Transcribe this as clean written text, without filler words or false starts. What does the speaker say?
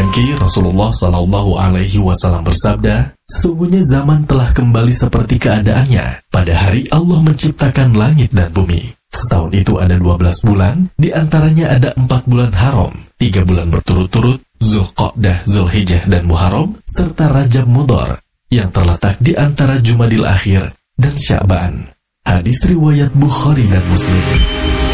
dengki, Rasulullah Shallallahu Alaihi Wasallam bersabda, sesungguhnya zaman telah kembali seperti keadaannya pada hari Allah menciptakan langit dan bumi. Setahun itu ada 12 bulan, di antaranya ada 4 bulan haram, 3 bulan berturut-turut, Zulqa'dah, Zulhijjah, dan Muharram, serta Rajab Mudhar, yang terletak di antara Jumadil Akhir dan Sya'ban. Hadis riwayat Bukhari dan Muslim.